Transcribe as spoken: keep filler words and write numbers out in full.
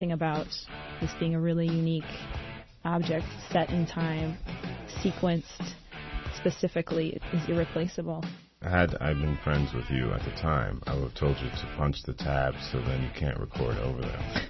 thing about this being a really unique object, set in time, sequenced specifically, is irreplaceable. Had I been friends with you at the time, I would have told you to punch the tabs so then you can't record over them.